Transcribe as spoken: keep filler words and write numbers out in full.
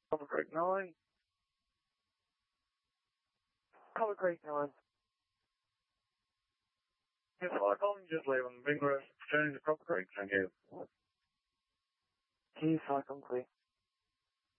Copper Creek nine. Copper Creek nine. Yes, I can just leave on Bingler, turning to Copper Creek, thank you. Keys, I can clear.